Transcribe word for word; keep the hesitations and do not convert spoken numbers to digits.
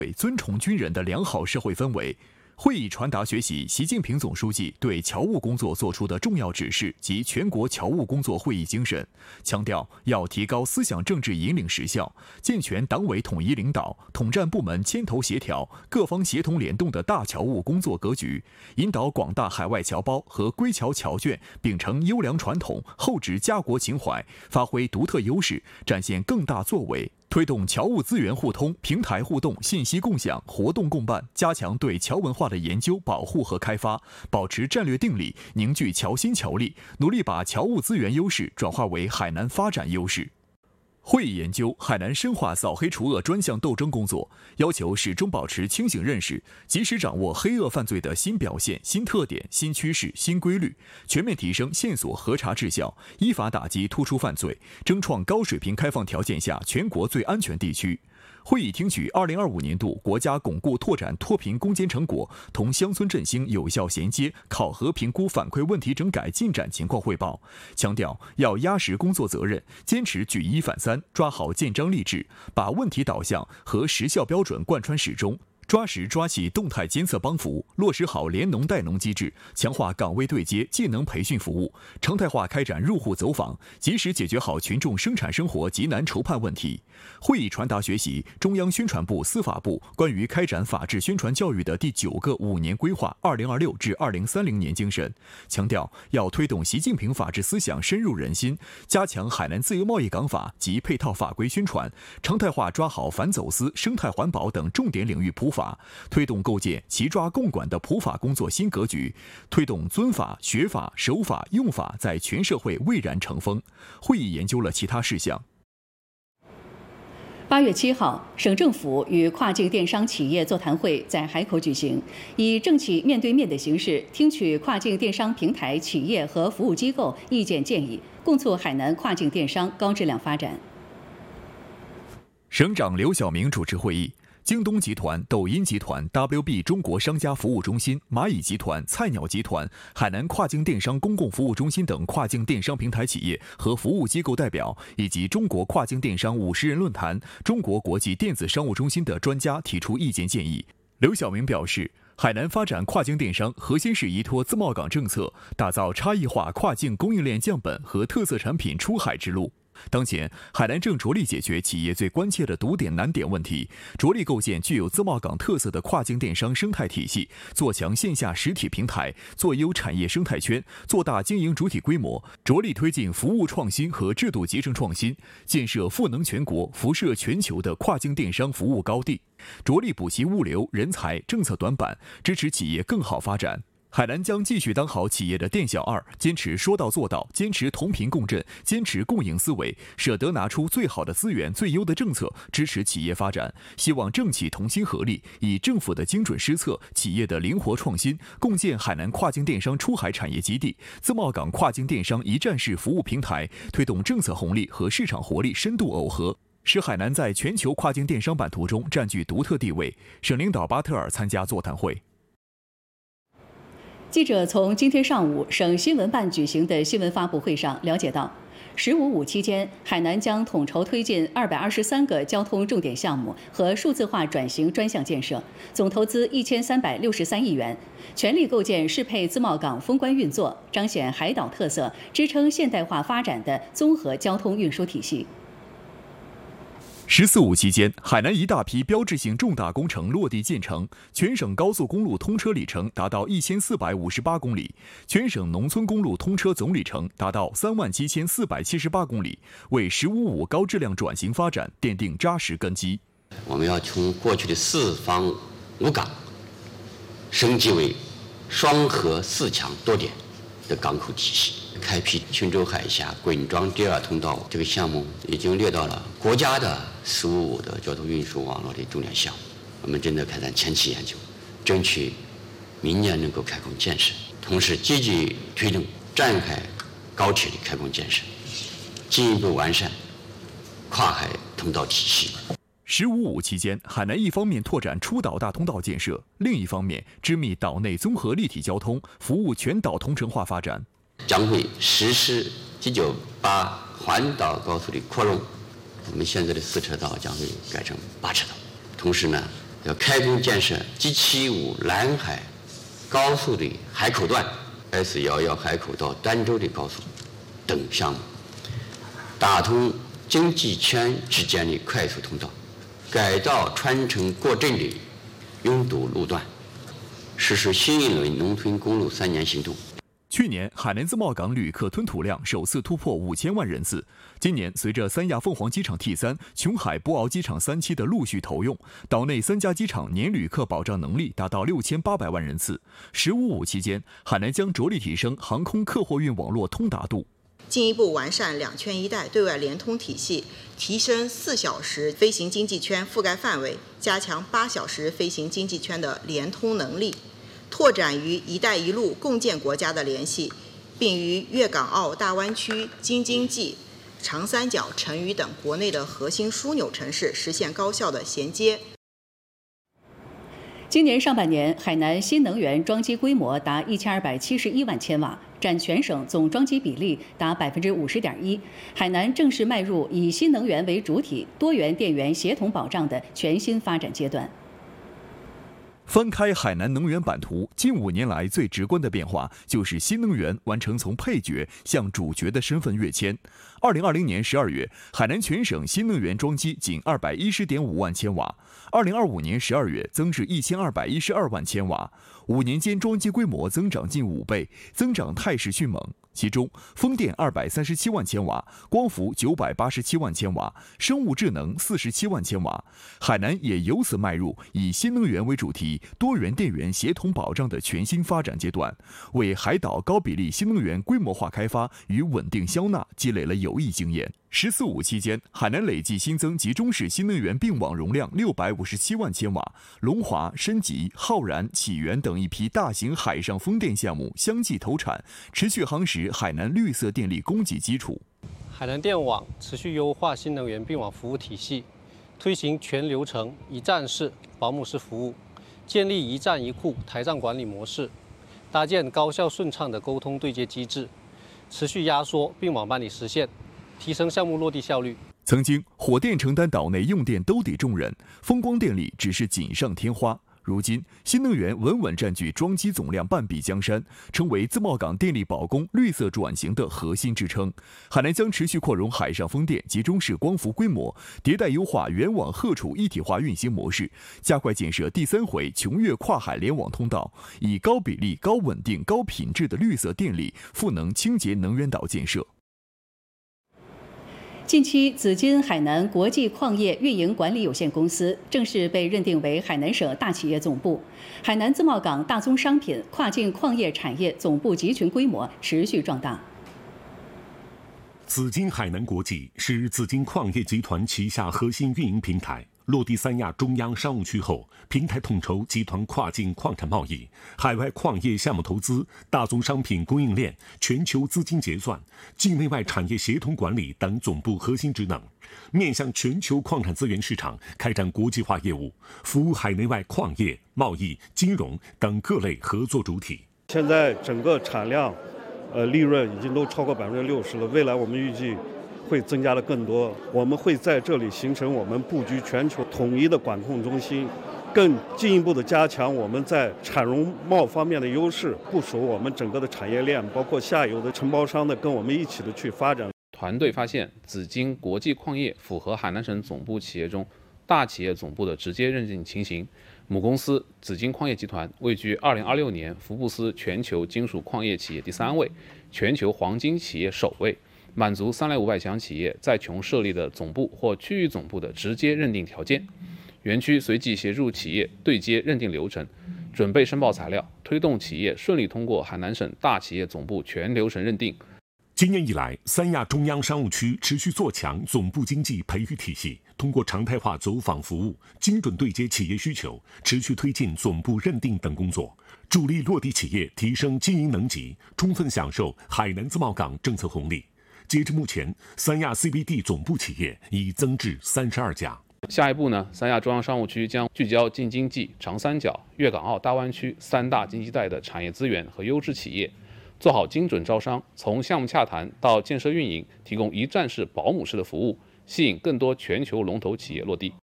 尊崇军人的良好社会氛围。会议传达学习习近平总书记对侨务工作作出的重要指示及全国侨务工作会议精神，强调要提高思想政治引领实效，健全党委统一领导、统战部门牵头协调、各方协同联动的大侨务工作格局，引导广大海外侨胞和归侨侨眷秉承优良传统，厚植家国情怀，发挥独特优势，展现更大作为。推动侨务资源互通、平台互动、信息共享、活动共办，加强对侨文化的研究、保护和开发，保持战略定力，凝聚侨心侨力，努力把侨务资源优势转化为海南发展优势。会议研究海南深化扫黑除恶专项斗争工作，要求始终保持清醒认识，及时掌握黑恶犯罪的新表现、新特点、新趋势、新规律，全面提升线索核查质效，依法打击突出犯罪，争创高水平开放条件下全国最安全地区。会议听取二零二五年度国家巩固拓展脱贫攻坚成果同乡村振兴有效衔接考核评估反馈问题整改进展情况汇报，强调要压实工作责任，坚持举一反三，抓好建章立制，把问题导向和时效标准贯穿始终。抓实抓细动态监测帮扶，落实好联农带农机制，强化岗位对接、技能培训服务，常态化开展入户走访，及时解决好群众生产生活急难愁盼问题。会议传达学习中央宣传部、司法部关于开展法治宣传教育的第九个五年规划（二零二六至二零三零年）精神，强调要推动习近平法治思想深入人心，加强海南自由贸易港法及配套法规宣传，常态化抓好反走私、生态环保等重点领域普法。推动构建齐抓共管的普法工作新格局，推动尊法、学法、守法、用法在全社会蔚然成风。会议研究了其他事项。 八月七号，省政府与跨境电商企业座谈会在海口举行，以政企面对面的形式，听取跨境电商平台企业和服务机构意见建议，共促海南跨境电商高质量发展。 省长刘晓明主持会议。京东集团、抖音集团、W B 中国商家服务中心、蚂蚁集团、菜鸟集团、海南跨境电商公共服务中心等跨境电商平台企业和服务机构代表，以及中国跨境电商五十人论坛、中国国际电子商务中心的专家提出意见建议。刘晓明表示，海南发展跨境电商核心是依托自贸港政策，打造差异化跨境供应链降本和特色产品出海之路。当前，海南正着力解决企业最关切的堵点难点问题，着力构建具有自贸港特色的跨境电商生态体系，做强线下实体平台，做优产业生态圈，做大经营主体规模，着力推进服务创新和制度集成创新，建设赋能全国、辐射全球的跨境电商服务高地，着力补齐物流、人才、政策短板，支持企业更好发展。海南将继续当好企业的店小二，坚持说到做到，坚持同频共振，坚持共赢思维，舍得拿出最好的资源、最优的政策，支持企业发展。希望政企同心合力，以政府的精准施策、企业的灵活创新，共建海南跨境电商出海产业基地、自贸港跨境电商一站式服务平台，推动政策红利和市场活力深度耦合，使海南在全球跨境电商版图中占据独特地位。省领导巴特尔参加座谈会。 记者从今天上午省新闻办举行的新闻发布会上了解到，十五五期间，海南将统筹推进二百二十三个交通重点项目和数字化转型专项建设，总投资一千三百六十三亿元，全力构建适配自贸港封关运作、彰显海岛特色、支撑现代化发展的综合交通运输体系。 十四五期间，海南一大批标志性重大工程落地建成，全省高速公路通车里程达到一千四百五十八公里，全省农村公路通车总里程达到三万七千四百七十八公里，为“十五五”高质量转型发展奠定扎实根基。 我们要从过去的四方五港升级为双核四强多点的港口体系。开辟琼州海峡滚装第二通道这个项目已经列到了国家的“十五五”的交通运输网络的重点项目。我们正在开展前期研究，争取明年能够开工建设，同时积极推动湛海高铁的开工建设，进一步完善跨海通道体系。 十五五期间，海南一方面拓展出岛大通道建设，另一方面织密岛内综合立体交通，服务全岛同城化发展。 将会实施 G 九八环岛高速的扩容，我们现在的四车道将会改成八车道。同时呢， 要开工建设 G 七十五南海高速的海口段、S 一一海口到儋州的高速等项目，打通经济圈之间的快速通道，改造穿城过镇的拥堵路段，实施新一轮农村公路三年行动。 去年，海南自贸港旅客吞吐量首次突破五千万人次。今年，随着三亚凤凰机场 T 三、琼海博鳌机场三期的陆续投用，岛内三家机场年旅客保障能力达到六千八百万人次。“十五五”期间，海南将着力提升航空客货运网络通达度， 进一步完善两圈一带对外联通体系，提升四小时飞行经济圈覆盖范围，加强八小时飞行经济圈的联通能力。拓展与“一带一路”共建国家的联系，并与粤港澳大湾区、京津冀、长三角、成渝等国内的核心枢纽城市实现高效的衔接。 今年上半年，海南新能源装机规模达一千二百七十一万千瓦，占全省总装机比例达百分之五十点一。海南正式迈入以新能源为主体、多元电源协同保障的全新发展阶段。 翻开海南能源版图，近五年来最直观的变化就是新能源完成从配角向主角的身份跃迁。二零二零年十二月，海南全省新能源装机仅二百一十点五万千瓦，二零二五年十二月增至一千二百一十二万千瓦，五年间装机规模增长近五倍，增长态势迅猛。其中，风电二百三十七万千瓦，光伏九百八十七万千瓦，生物智能四十七万千瓦。海南也由此迈入以新能源为主题、多元电源协同保障的全新发展阶段，为海岛高比例新能源规模化开发与稳定销纳积累了有益经验。“十四五”期间，海南累计新增集中式新能源并网容量六百五十七万千瓦，龙华、申吉、浩然、启源等一批大型海上风电项目相继投产，持续夯实海南绿色电力供给基础。 海南电网持续优化新能源并网服务体系，推行全流程一站式保姆式服务，建立一站一库台账管理模式，搭建高效顺畅的沟通对接机制，持续压缩并网办理时限，提升项目落地效率。 曾经，火电承担岛内用电兜底重任，风光电力只是锦上添花。如今，新能源稳稳占据装机总量半壁江山，成为自贸港电力保供绿色转型的核心支撑。海南将持续扩容海上风电集中式光伏规模，迭代优化原网荷储一体化运行模式，加快建设第三回琼粤跨海联网通道，以高比例、高稳定、高品质的绿色电力赋能清洁能源岛建设。 近期，紫金海南国际矿业运营管理有限公司正式被认定为海南省大企业总部。海南自贸港大宗商品跨境矿业产业总部集群规模持续壮大。 紫金海南国际是紫金矿业集团旗下核心运营平台。落地三亚中央商务区后，平台统筹集团跨境矿产贸易、海外矿业项目投资、大宗商品供应链、全球资金结算、境内外产业协同管理等总部核心职能，面向全球矿产资源市场开展国际化业务，服务海内外矿业、贸易、金融等各类合作主体。 现在整个产量，呃，利润已经都超过百分之六十了。未来我们预计会增加的更多，我们会在这里形成我们布局全球统一的管控中心，更进一步的加强我们在产容贸方面的优势，部署我们整个的产业链，包括下游的承包商的跟我们一起的去发展。 团队发现，紫金国际矿业符合海南省总部企业中大企业总部的直接认定情形。母公司紫金矿业集团位居二零二六年福布斯全球金属矿业企业第三位，全球黄金企业首位。满足三类五百强企业在琼设立的总部或区域总部的直接认定条件。园区随即协助企业对接认定流程，准备申报材料，推动企业顺利通过海南省大企业总部全流程认定。 今年以来，三亚中央商务区持续做强总部经济培育体系，通过常态化走访服务，精准对接企业需求，持续推进总部认定等工作，助力落地企业提升经营能级，充分享受海南自贸港政策红利。截至目前，三亚 C B D 总部企业已增至三十二家。 下一步呢，三亚中央商务区将聚焦京津冀、长三角、粤港澳大湾区三大经济带的产业资源和优质企业，做好精准招商，从项目洽谈到建设运营，提供一站式保姆式的服务，吸引更多全球龙头企业落地。